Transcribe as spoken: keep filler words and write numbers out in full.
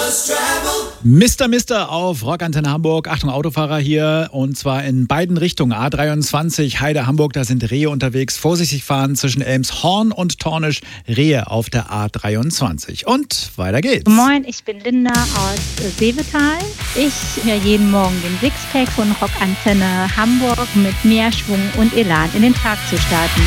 Mister Mister auf Rockantenne Hamburg. Achtung, Autofahrer hier. Und zwar in beiden Richtungen. A dreiundzwanzig, Heide Hamburg, da sind Rehe unterwegs. Vorsichtig fahren zwischen Elmshorn und Tornisch. Rehe auf der A dreiundzwanzig. Und weiter geht's. Moin, ich bin Linda aus Seevetal. Ich höre jeden Morgen den Sixpack von Rockantenne Hamburg mit mehr Schwung und Elan in den Tag zu starten.